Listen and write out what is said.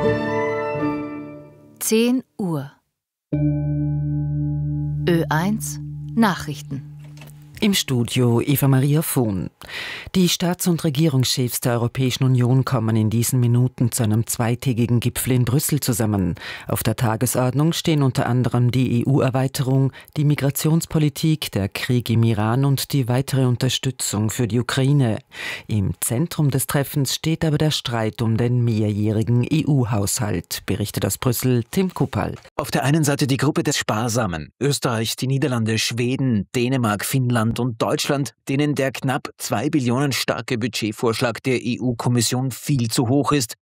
10 Uhr. Ö1 Nachrichten. Im Studio Eva-Maria Vohn. Die Staats- und Regierungschefs der Europäischen Union kommen in diesen Minuten zu einem zweitägigen Gipfel in Brüssel zusammen. Auf der Tagesordnung stehen unter anderem die EU-Erweiterung, die Migrationspolitik, der Krieg im Iran und die weitere Unterstützung für die Ukraine. Im Zentrum des Treffens steht aber der Streit um den mehrjährigen EU-Haushalt, berichtet aus Brüssel Tim Kuppal. Auf der einen Seite die Gruppe des Sparsamen, Österreich, die Niederlande, Schweden, Dänemark, Finnland und Deutschland, denen der knapp 2 Billionen starke Budgetvorschlag der EU-Kommission viel zu hoch ist.